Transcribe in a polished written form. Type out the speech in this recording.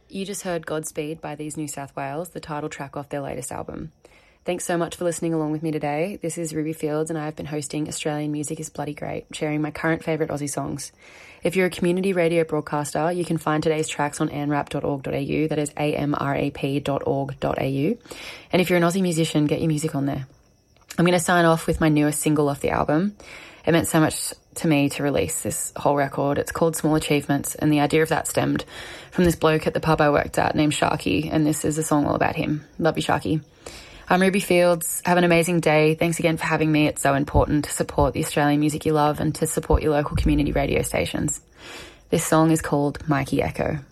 You just heard Godspeed by These New South Wales, the title track off their latest album. Thanks so much for listening along with me today. This is Ruby Fields and I have been hosting Australian Music is Bloody Great, sharing my current favourite Aussie songs. If you're a community radio broadcaster, you can find today's tracks on amrap.org.au, that is amrap.org.au. And if you're an Aussie musician, get your music on there. I'm going to sign off with my newest single off the album. It meant so much to me to release this whole record. It's called Small Achievements, and the idea of that stemmed from this bloke at the pub I worked at named Sharky, and this is a song all about him. Love you, Sharky. I'm Ruby Fields. Have an amazing day. Thanks again for having me. It's so important to support the Australian music you love and to support your local community radio stations. This song is called Mikey Echo.